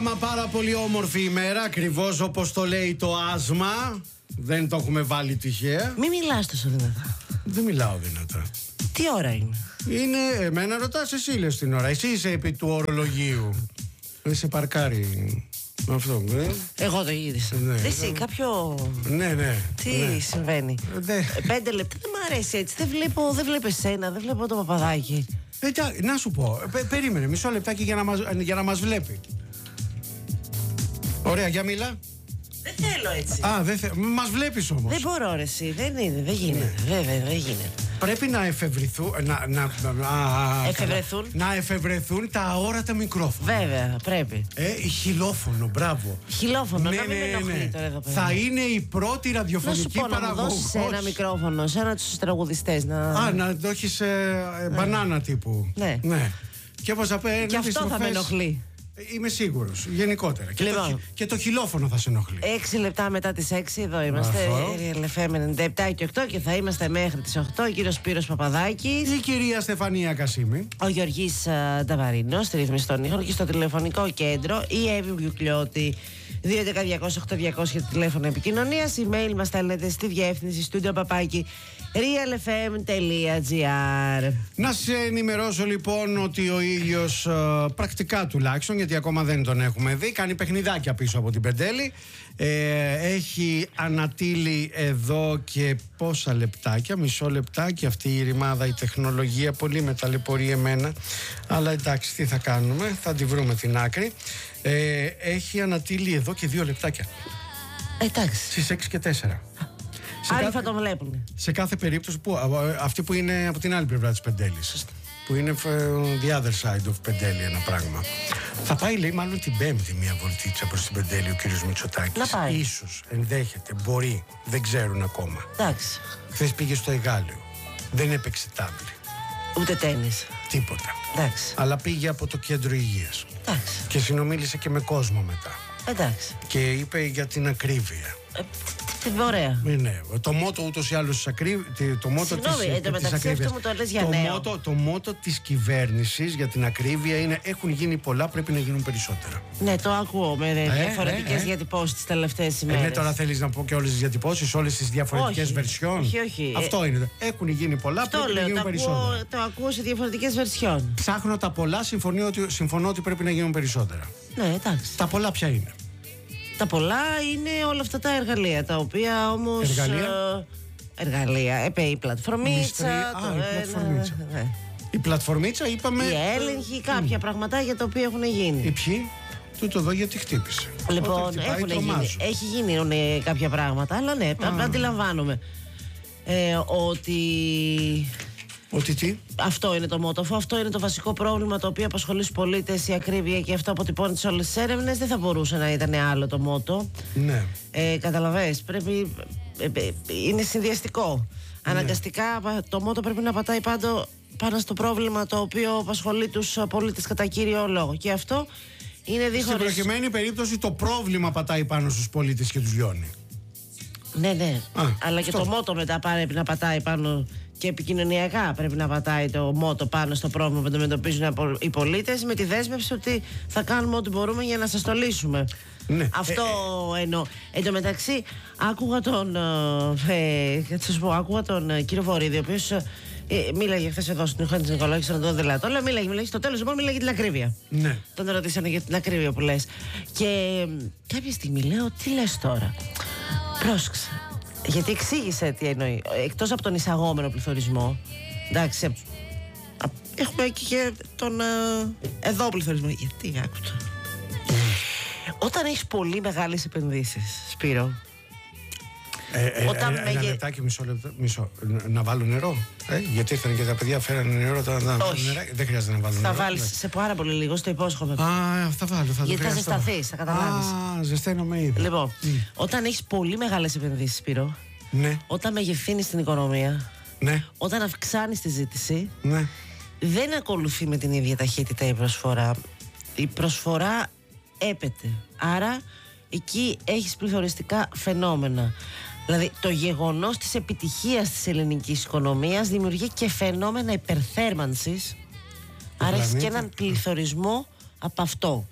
Πάρα πολύ όμορφη ημέρα, ακριβώς όπως το λέει το άσμα. Δεν το έχουμε βάλει τυχαία. Μην μιλάς τόσο δυνατά. Δεν μιλάω δυνατά. Τι ώρα είναι? Είναι, εμένα ρωτάς, εσύ λες την ώρα. Εσύ είσαι επί του ορολογίου. Δεν σε παρκάρει αυτό, Εγώ το γύρισα. Ναι, εσύ, κάποιο. Ναι. Τι συμβαίνει? 5 λεπτά δεν μ' αρέσει έτσι. Δεν βλέπω εσένα, δεν βλέπω το παπαδάκι. Να σου πω, περίμενε μισό λεπτάκι για να μας βλέπει. Ωραία, για μίλα. Δεν θέλω έτσι. Μας βλέπεις όμως. Δεν μπορώ ρε εσύ, δεν γίνεται. Βέβαια, δεν γίνεται. Πρέπει να εφευρεθούν. Να εφευρεθούν τα αόρατα μικρόφωνα. Βέβαια, πρέπει. Χιλόφωνο, μπράβο. Χιλόφωνο, να μην με ενοχλεί τώρα εδώ πέρα. Θα είναι η πρώτη ραδιοφωνική παραγωγός. Να σου πω, να μου δώσεις ένα μικρόφωνο, σαν να τους τραγουδιστές. Να το έχεις μπανάνα τύπου. Ναι. Και όπως και αυτό θα με ενοχλεί. Είμαι σίγουρος, γενικότερα. Και το χιλόφωνο θα σε ενοχλεί. 6 λεπτά μετά τις 6 εδώ είμαστε. LFM 97 και 8 και θα είμαστε μέχρι τις 8. Ο κύριος Σπύρος Παπαδάκης. Η κυρία Στεφανία Κασίμη. Ο Γιωργής Νταβαρίνος στη ρύθμιση των ήχων και στο τηλεφωνικό κέντρο η Εύη Μπιουκλιώτη. 2.11.208.200 για το τηλέφωνο επικοινωνίας. Email μας στέλνετε στη διεύθυνση studio@realfm.gr. Να σε ενημερώσω λοιπόν ότι ο ήλιος πρακτικά τουλάχιστον, γιατί ακόμα δεν τον έχουμε δει, κάνει παιχνιδάκια πίσω από την Πεντέλη. Έχει ανατείλει εδώ και πόσα λεπτάκια, μισό λεπτάκι. Αυτή η ρημάδα, η τεχνολογία πολύ με ταλαιπωρεί εμένα, αλλά εντάξει, τι θα κάνουμε, θα τη βρούμε την άκρη. Έχει ανατείλει εδώ και 2 λεπτάκια. Εντάξει. Στις 6 και 4. Άλλοι θα το βλέπουν. Σε κάθε περίπτωση, αυτή που είναι από την άλλη πλευρά της Πεντέλης, που είναι the other side of Πεντέλη, ένα πράγμα. Θα πάει, λέει, μάλλον την Πέμπτη μια βολτίτσα προς την Πεντέλη ο κύριος Μητσοτάκης. Να πάει. Ίσως, ενδέχεται, μπορεί, δεν ξέρουν ακόμα. Εντάξει. Χθες πήγε στο Εγάλεο. Δεν έπαιξε τάμπλη. Ούτε τένις. Τίποτα. Εντάξει. Αλλά πήγε από το κέντρο υγείας. Εντάξει. Και συνομίλησε και με κόσμο μετά. Εντάξει. Και είπε για την ακρίβεια. Ωραία. Ναι, το μότο ούτως ή άλλως το μότο της ακρίβειας. Το μότο της κυβέρνησης για την ακρίβεια είναι έχουν γίνει πολλά, πρέπει να γίνουν περισσότερα. Ναι, το ακούω με διαφορετικές διατυπώσεις τις τελευταίες ημέρες. Ναι, τώρα θέλεις να πω και όλες τις διατυπώσεις, όλες τις διαφορετικές βερσιόν. Όχι. Αυτό είναι. Έχουν γίνει πολλά, πρέπει να γίνουν περισσότερα. Το ακούω σε διαφορετικές βερσιόν. Ψάχνω τα πολλά, συμφωνώ ότι πρέπει να γίνουν περισσότερα. Ναι, εντάξει. Τα πολλά ποια είναι? Τα πολλά είναι όλα αυτά τα εργαλεία, τα οποία όμως... Εργαλεία, η πλατφορμίτσα. Η πλατφορμίτσα. Η πλατφορμίτσα είπαμε... Η έλεγχη, κάποια πραγματάκια τα οποία έχουν γίνει. Οι ποιοι? Τούτο εδώ γιατί χτύπησε. Λοιπόν, έχει γίνει κάποια πράγματα, αλλά ναι, αντιλαμβάνομαι ότι τι? Αυτό είναι το μότο. Αυτό είναι το βασικό πρόβλημα το οποίο απασχολεί τους πολίτες, η ακρίβεια, και αυτό αποτυπώνει σε όλες τις έρευνες. Δεν θα μπορούσε να ήταν άλλο το μότο. Ναι. Καταλαβαίνεις, πρέπει. Είναι συνδυαστικό. Αναγκαστικά το μότο πρέπει να πατάει πάνω στο πρόβλημα το οποίο απασχολεί τους πολίτες κατά κύριο λόγο. Και αυτό είναι δίχως. Στην προκειμένη περίπτωση το πρόβλημα πατάει πάνω στους πολίτες και τους λιώνει. Ναι. Αλλά και το μότο μετά πρέπει να πατάει πάνω. Και επικοινωνιακά πρέπει να πατάει το μότο πάνω στο πρόβλημα που αντιμετωπίζουν οι πολίτες, με τη δέσμευση ότι θα κάνουμε ό,τι μπορούμε για να σας το λύσουμε. Ναι. Αυτό εννοώ. Εν τω μεταξύ, άκουγα τον κύριο Βορίδη, ο οποίος μίλαγε χθες εδώ στην Ιωάννη Νικολάκη, στον Αντώνη Δελατό. Μίλαγε στο τέλος, λοιπόν, μίλαγε για την ακρίβεια. Ναι. Τον ρωτήσανε για την ακρίβεια που λες. Και κάποια στιγμή λέω, τι λες τώρα? Πρόσεξε. Γιατί εξήγησε τι εννοεί. Εκτός από τον εισαγόμενο πληθωρισμό, εντάξει, έχουμε και τον εδώ πληθωρισμό. Γιατί άκουτα. Όταν έχεις πολύ μεγάλες επενδύσεις, Σπύρο. Ένα λεπτάκι, μισό. Να βάλω νερό. Γιατί ήρθαν και τα παιδιά, φέρανε νερό. Δεν χρειάζεται να βάλω νερό. Θα βάλεις σε πάρα πολύ λίγο, στο υπόσχομαι. Θα βάλω. Γιατί θα ζεσταθείς, θα καταλάβεις. Ζεσταίνομαι ήδη. Λοιπόν, όταν έχεις πολύ μεγάλες επενδύσεις, Σπύρο. Ναι. Όταν μεγεθύνεις την οικονομία. Ναι. Όταν αυξάνεις τη ζήτηση. Ναι. Δεν ακολουθεί με την ίδια ταχύτητα η προσφορά. Η προσφορά έπεται. Άρα εκεί έχεις πληθωριστικά φαινόμενα. Δηλαδή το γεγονός της επιτυχίας της ελληνικής οικονομίας δημιουργεί και φαινόμενα υπερθέρμανσης. Άρα έχεις και έναν πληθωρισμό από αυτό.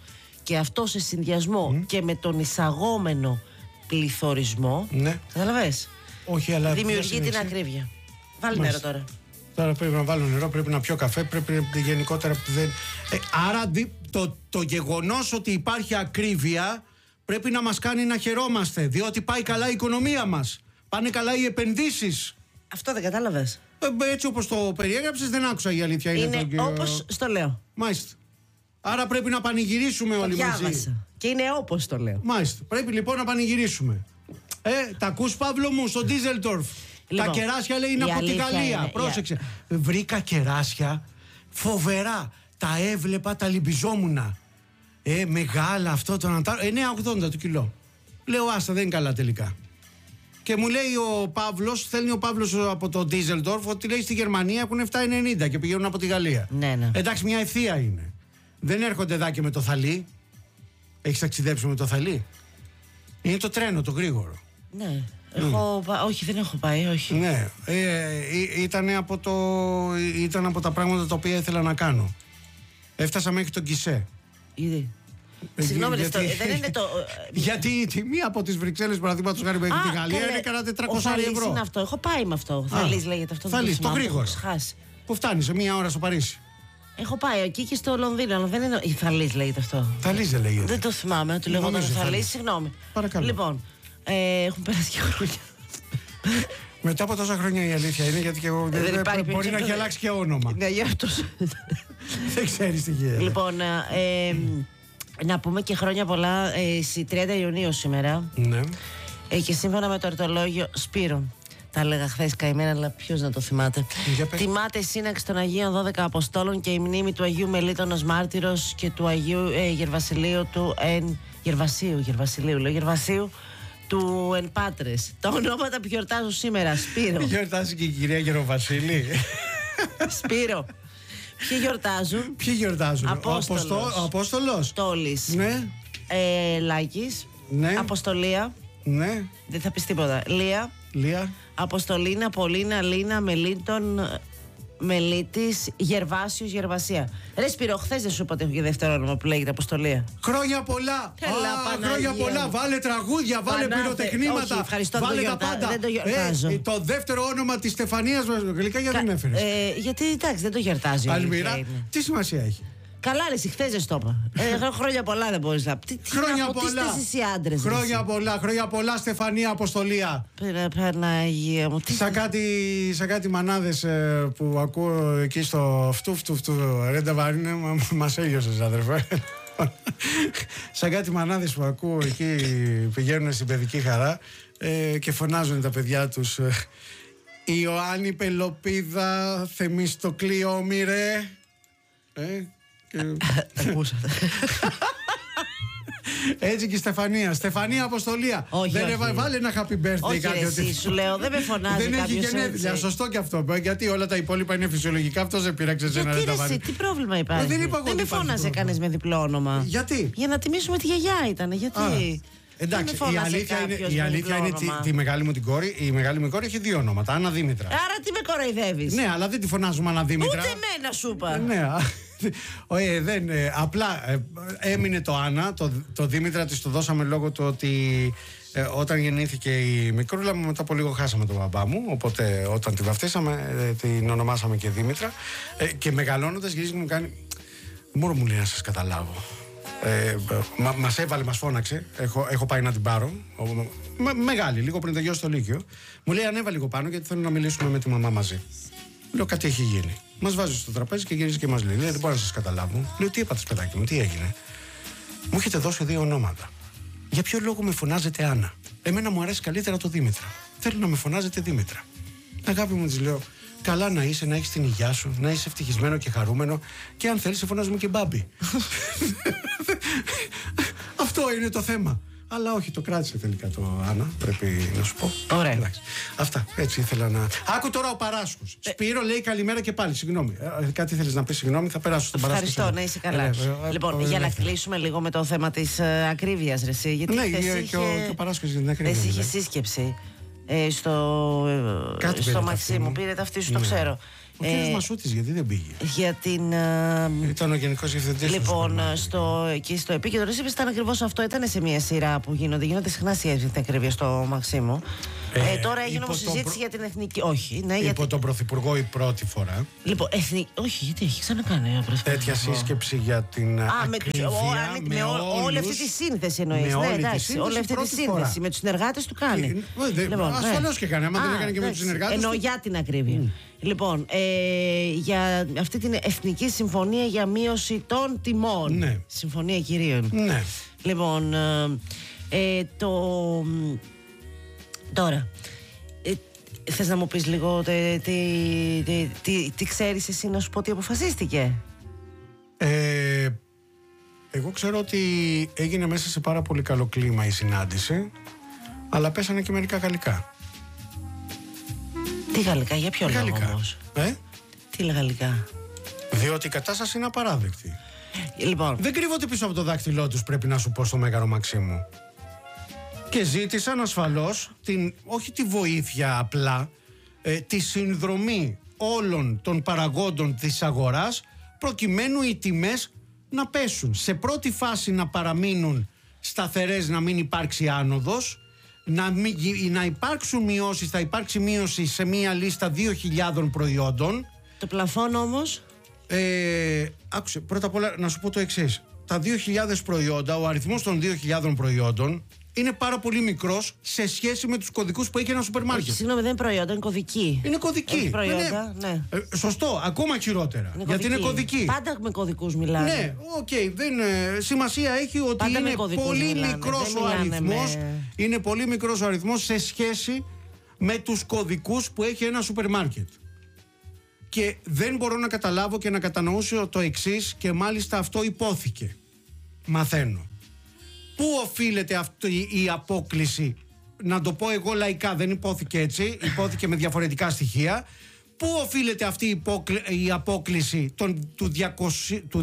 και αυτό σε συνδυασμό και με τον εισαγόμενο πληθωρισμό. Ναι. Καταλαβες. Όχι, αλλά δημιουργεί την ακρίβεια. Βάλει νερό τώρα. Τώρα πρέπει να βάλω νερό, πρέπει να πιω καφέ, πρέπει γενικότερα. Άρα το γεγονός ότι υπάρχει ακρίβεια πρέπει να μας κάνει να χαιρόμαστε, διότι πάει καλά η οικονομία μας. Πάνε καλά οι επενδύσεις. Αυτό δεν κατάλαβες. Έτσι όπως το περιέγραψες δεν άκουσα, η αλήθεια είναι. Είναι όπως στο λέω. Μάλιστα. Άρα πρέπει να πανηγυρίσουμε όλοι μαζί. Και είναι όπως το λέω. Μάλιστα. Πρέπει λοιπόν να πανηγυρίσουμε. Τα ακούς, Παύλο μου, στο Ντίζελντορφ. Λοιπόν, τα κεράσια λέει είναι από τη Γαλλία. Πρόσεξε. Βρήκα κεράσια φοβερά. Τα έβλεπα, τα λυμπιζόμουνα. Μεγάλα αυτό το Αντάρο. 9,80 το κιλό. Λέω άστα, δεν είναι καλά τελικά. Και μου λέει ο Παύλος, στέλνει ο Παύλος από το Ντίζελντορφ ότι λέει στη Γερμανία έχουν 7,90 και πηγαίνουν από τη Γαλλία. Ναι. Εντάξει, μια ευθεία είναι. Δεν έρχονται εδώ και με το θαλί. Έχεις ταξιδέψει με το θαλί? Είναι το τρένο, το γρήγορο. Ναι. Όχι, δεν έχω πάει, όχι. Ναι. Ήταν από τα πράγματα τα οποία ήθελα να κάνω. Έφτασα μέχρι τον Κισέ. Ήδη. Συγγνώμη, δεν είναι το. Γιατί η τιμή από τις Βρυξέλλες, παραδείγματος χάρη, μέχρι τη Γαλλία είναι κανένα 400 ευρώ. Είναι αυτό. Έχω πάει με αυτό. Θαλής λέγεται αυτό. Θαλής, το γρήγορο. Που φτάνει σε μία ώρα στο Παρίσι. Έχω πάει εκεί και στο Λονδίνο, αλλά δεν είναι. Η Θαλής λέγεται αυτό. Θαλής δεν λέγεται. Δεν το θυμάμαι, του λεγόταν Θαλής, συγγνώμη. Παρακαλώ. Λοιπόν, έχουν περάσει και χρόνια. Μετά από τόσα χρόνια η αλήθεια είναι, γιατί και εγώ μπορεί να έχει αλλάξει και όνομα. Ναι, για αυτός. Δεν ξέρεις τι γίνεται. Λοιπόν, να πούμε και χρόνια πολλά, στις 30 Ιουνίου σήμερα. Ναι. Και σύμφωνα με το ορτολόγιο Σπύρο. Τα έλεγα χθες καημένα, αλλά ποιος να το θυμάται. Τιμάται η σύναξη των Αγίων 12 Αποστόλων και η μνήμη του Αγίου Μελίτωνος Μάρτυρος και του Αγίου Γερβασιλείου του Εν Πάτρες. Τα ονόματα που γιορτάζουν σήμερα. Σπύρο. Γιορτάζει και η κυρία Γεροβασίλη. Σπύρο. Ποιοι γιορτάζουν? Ο Απόστολος. Τόλης. Ναι. Λάκης. Ναι. Αποστολία. Ναι. Δεν θα πεις τίποτα. Λία. Αποστολίνα, Πολίνα, Λίνα, Μελίτων, Μελίτης, Γερβάσιος, Γερβασία. Ρε Σπύρο, χθες δεν σου είπα ότι έχω και δεύτερο όνομα που λέγεται Αποστολία. Χρόνια πολλά! Χρόνια πολλά! Βάλε τραγούδια, βάλε πυροτεχνήματα. Όχι, ευχαριστώ, βάλε τα πάντα. Δεν το γιορτάζω. Το δεύτερο όνομα της Στεφανίας μας γλυκά γιατί δεν έφερες? Γιατί εντάξει, δεν το γιορτάζει. Αλμυρά, τι σημασία έχει? Καλά, ρε, χθες δεν στο είπα. Χρόνια πολλά δεν μπορείς να πει. Χρόνια πολλά. Χρόνια πολλά, Στεφανία Αποστολία. Παναγία μου. Σαν κάτι μανάδες που ακούω εκεί στο φτου. Ρέντα Βαρίνε, μας έλειωσες, αδερφέ. Σαν κάτι μανάδες που ακούω εκεί, πηγαίνουν στην παιδική χαρά και φωνάζουν τα παιδιά τους. Ιωάννη Πελοπίδα, Θεμιστοκλή Όμηρε. Έτσι και η Στεφανία Αποστολία. Βάλε ένα happy birthday. Όχι, εσύ σου λέω, δεν με φωνάζει. Δεν έχει γενέθλια, σωστό και αυτό. Γιατί όλα τα υπόλοιπα είναι φυσιολογικά. Αυτό δεν πήραξε εσένα. Τι πρόβλημα υπάρχει? Δεν με φώναζε κανείς με διπλό όνομα. Γιατί? Για να τιμήσουμε τη γιαγιά ήταν. Γιατί? Εντάξει, η αλήθεια είναι τη μεγάλη μου την κόρη. Η μεγάλη μου κόρη έχει δύο ονόματα. Άννα Δήμητρα. Άρα τι με κοροϊδεύεις? Ναι, αλλά δεν τη φωνάζουμε Άννα Δήμητρα. Ούτε εμένα σου είπα. Ναι, απλά έμεινε το Άννα. Το Δήμητρα της το δώσαμε λόγω του ότι όταν γεννήθηκε η μικρούλα μου, μετά από λίγο χάσαμε τον μπαμπά μου. Οπότε όταν τη βαφτίσαμε, την ονομάσαμε και Δήμητρα. Και μεγαλώνοντας γυρίζει μου κάνει. Μόνο μου λέει να σας καταλάβω. Μας έβαλε, μας φώναξε. Έχω πάει να την πάρω. Μεγάλη, λίγο πριν τελειώσει το Λύκειο. Μου λέει ανέβα λίγο πάνω γιατί θέλω να μιλήσουμε με τη μαμά μαζί. Λέω κάτι έχει γίνει. Μας βάζει στο τραπέζι και γυρίζει και μας λέει: δεν μπορώ να σας καταλάβω. Λέω τι είπατε, παιδάκι μου, τι έγινε? Μου έχετε δώσει δύο ονόματα. Για ποιο λόγο με φωνάζετε Άννα? Εμένα μου αρέσει καλύτερα το Δήμητρα. Θέλω να με φωνάζετε Δήμητρα. Αγάπη μου, της λέω: καλά να είσαι, να έχεις την υγειά σου, να είσαι ευτυχισμένο και χαρούμενο και αν θέλεις σε φωνάζουμε και Μπάμπη. Αυτό είναι το θέμα. Αλλά όχι, το κράτησε τελικά το Άννα, πρέπει να σου πω. Ωραία. Εντάξει. Αυτά, έτσι ήθελα να. Άκου τώρα ο Παράσκος. Σπύρο λέει καλημέρα και πάλι, συγγνώμη. Κάτι θέλεις να πεις, συγγνώμη, θα περάσω στον Παράσκο. Ευχαριστώ, να είσαι καλά. Λοιπόν, για να κλείσουμε λίγο με το θέμα της ακρίβειας, ρε εσύ. Γιατί ναι, και ο Παράσκος για την ακρίβεια. Εσύ είχε σύσκεψη στο Μαξίμου, πήρε ταυτή σου, το ξέρω. Ο κύριος Μασούτης γιατί δεν πήγε? Για την. Ήταν ο Γενικός Διευθυντής. Λοιπόν, εκεί στο επίκεντρο της είπες ήταν ακριβώς αυτό. Ήταν σε μια σειρά που γίνονται συχνά σχέσεις με την ακρίβεια στο Μαξίμου. Τώρα έγινε όμως συζήτηση για την εθνική. Όχι, ναι, υπό τον Πρωθυπουργό η πρώτη φορά. Λοιπόν, όχι, γιατί έχει ξανακάνει τέτοια σύσκεψη για την ακρίβεια. Με όλη αυτή τη σύνθεση εννοείς. Ναι, εντάξει, όλη αυτή τη σύνθεση. Με τους συνεργάτες του κάνει. Ασφαλώς και κάνει. Άμα δεν έκανε και με τους συνεργάτες. Εννοώ για την ακρίβεια. Λοιπόν, για αυτή την Εθνική Συμφωνία για Μείωση των Τιμών. Ναι. Συμφωνία κυρίων. Ναι. Λοιπόν, τώρα, θες να μου πεις λίγο τι ξέρεις εσύ, να σου πω τι αποφασίστηκε? Εγώ ξέρω ότι έγινε μέσα σε πάρα πολύ καλό κλίμα η συνάντηση, αλλά πέσανε και μερικά γαλλικά. Τι γαλλικά, για ποιο λόγο όμως? Τι γαλλικά? Διότι η κατάσταση είναι απαράδεκτη. Λοιπόν. Δεν κρύβονται πίσω από το δάχτυλό τους, πρέπει να σου πω, στο Μέγαρο Μαξίμου. Και ζήτησαν ασφαλώς όχι τη βοήθεια απλά, τη συνδρομή όλων των παραγόντων της αγοράς, προκειμένου οι τιμές να πέσουν. Σε πρώτη φάση να παραμείνουν σταθερές, να μην υπάρξει άνοδος, να υπάρξουν μειώσεις, θα υπάρξει μείωση σε μία λίστα 2.000 προϊόντων. Το πλαφόν όμως? Άκουσε, πρώτα απ' όλα να σου πω το εξής. Τα 2.000 προϊόντα, ο αριθμός των 2.000 προϊόντων είναι πάρα πολύ μικρός σε σχέση με τους κωδικούς που έχει ένα σούπερ μάρκετ. Συγγνώμη, δεν είναι προϊόντα, είναι κωδική. Είναι κωδική. Όχι προϊόντα, ναι. Σωστό, ακόμα χειρότερα. Γιατί είναι κωδική. Πάντα με κωδικούς μιλάνε. Ναι, σημασία έχει ότι πάντα είναι πολύ μικρός ο αριθμός. Είναι πολύ μικρός ο αριθμός σε σχέση με τους κωδικούς που έχει ένα σούπερ μάρκετ. Και δεν μπορώ να καταλάβω και να κατανοήσω το εξής, και μάλιστα αυτό υπόθηκε. Μαθαίνω. Πού οφείλεται αυτή η απόκλιση? Να το πω εγώ λαϊκά, δεν υπόθηκε έτσι, υπόθηκε με διαφορετικά στοιχεία. Πού οφείλεται αυτή η απόκλιση του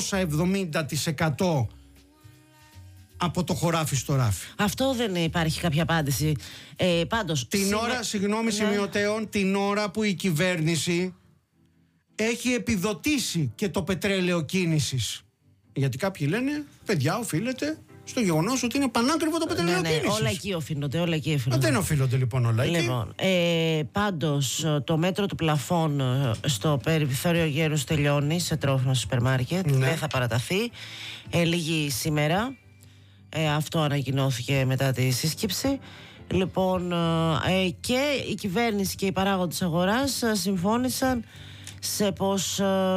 270% από το χωράφι στο ράφι? Αυτό δεν υπάρχει κάποια απάντηση. Πάντως, την ώρα, συγγνώμη σημειωτέων, την ώρα που η κυβέρνηση έχει επιδοτήσει και το πετρέλαιο κίνησης. Γιατί κάποιοι λένε, παιδιά, οφείλεται στο γεγονός ότι είναι πανάκριβο το πετρέλαιο κίνησης. Όλα εκεί οφείλονται, δεν οφείλονται λοιπόν όλα εκεί. Λοιπόν, πάντως το μέτρο του πλαφών στο περιθώριο γέρους τελειώνει σε τρόφιμα σούπερ μάρκετ. Ναι. Δεν θα παραταθεί. Λήγει σήμερα. Αυτό ανακοινώθηκε μετά τη σύσκεψη. Λοιπόν, και η κυβέρνηση και οι παράγοντες της αγοράς συμφώνησαν σε πως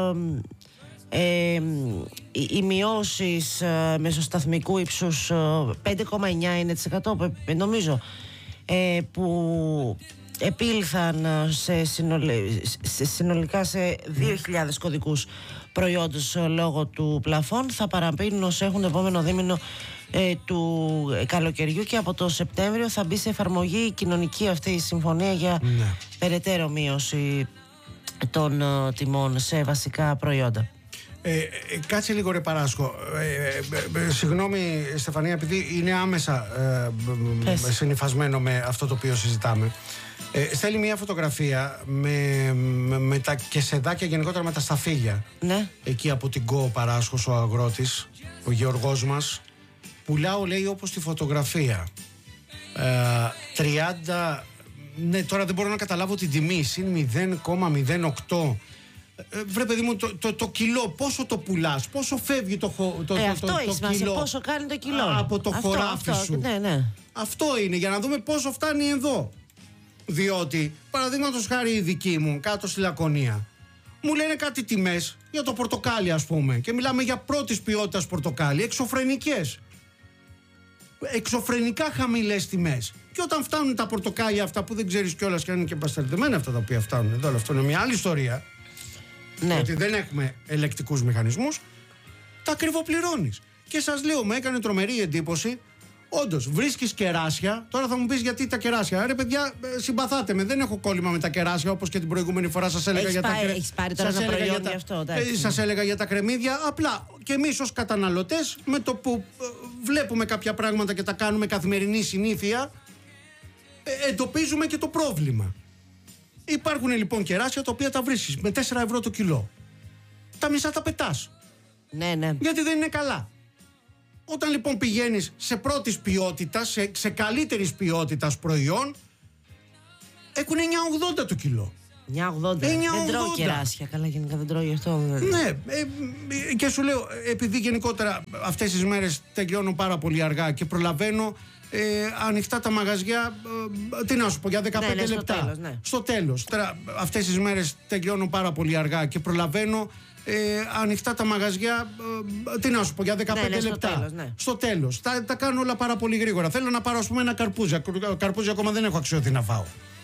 οι μειώσεις μεσοσταθμικού ύψους 5,9% νομίζω, που επήλθαν συνολικά σε 2.000 κωδικούς προϊόντος λόγω του πλαφών, θα παραμείνουν ως έχουν το επόμενο δίμηνο του καλοκαιριού, και από το Σεπτέμβριο θα μπει σε εφαρμογή η κοινωνική αυτή η συμφωνία για περαιτέρω μείωση των τιμών σε βασικά προϊόντα. Κάτσε λίγο ρε Παράσκο. Συγγνώμη Στεφανία, επειδή είναι άμεσα συνυφασμένο με αυτό το οποίο συζητάμε. Στέλνει μια φωτογραφία με τα κεσεδάκια, γενικότερα με τα σταφύλια. Ναι. Εκεί από την ΚΟ Παράσκος, ο αγρότης, ο Γεωργός μας. Πουλάω, λέει, όπως τη φωτογραφία. 30... Ναι, τώρα δεν μπορώ να καταλάβω την τιμή. Συν 0,08. Βρε παιδί μου, το κιλό, πόσο το πουλάς, πόσο φεύγει το κιλό, πόσο κάνει το κιλό από το χωράφι σου. Ναι. Αυτό είναι, για να δούμε πόσο φτάνει εδώ. Διότι, παραδείγματος χάρη οι δικοί μου, κάτω στη Λακωνία, μου λένε κάτι τιμές για το πορτοκάλι, ας πούμε, και μιλάμε για πρώτης ποιότητας πορτοκάλι, εξωφρενικά χαμηλές τιμές. Και όταν φτάνουν τα πορτοκάλια αυτά που δεν ξέρεις κιόλας και αν είναι και παστερδεμένα αυτά τα οποία φτάνουν εδώ, αλλά αυτό είναι μια άλλη ιστορία. Ναι. Ότι δεν έχουμε ελεκτικούς μηχανισμούς, τα ακριβοπληρώνεις. Και σας λέω, μου έκανε τρομερή εντύπωση. Όντως, βρίσκεις κεράσια. Τώρα θα μου πεις γιατί τα κεράσια. Ρε παιδιά, συμπαθάτε με, δεν έχω κόλλημα με τα κεράσια, όπως και την προηγούμενη φορά σας έλεγα για τα κρεμμύδια. Έχεις πάρει τώρα ένα προϊόν γι' αυτό. Σας έλεγα για τα κρεμμύδια. Απλά και εμείς ως καταναλωτές, με το που βλέπουμε κάποια πράγματα και τα κάνουμε καθημερινή συνήθεια, εντοπίζουμε και το πρόβλημα. Υπάρχουν λοιπόν κεράσια τα οποία τα βρίσκεις με 4 ευρώ το κιλό. Τα μισά τα πετάς. Ναι, ναι. Γιατί δεν είναι καλά. Όταν λοιπόν πηγαίνεις σε πρώτης ποιότητας, σε καλύτερης ποιότητας προϊόν, έχουν 9,80 το κιλό. 9,80. Δεν τρώω κεράσια. Καλά, γενικά δεν τρώω γι' αυτό. Ναι, και σου λέω, επειδή γενικότερα αυτές τις μέρες τελειώνω πάρα πολύ αργά και προλαβαίνω ανοιχτά τα μαγαζιά, τι να σου πω, για 15 λεπτά. Στο τέλος, ναι. Στο τέλος. Τώρα, αυτές τις μέρες τελειώνω πάρα πολύ αργά και προλαβαίνω ανοιχτά τα μαγαζιά, τι να σου πω, για 15 λεπτά. Στο τέλος, ναι. Στο τέλος. Τα κάνω όλα πάρα πολύ γρήγορα. Θέλω να πάρω, ας πούμε, ένα καρπούζι. Καρπούζι ακόμα δεν έχω αξιώθει να φάω.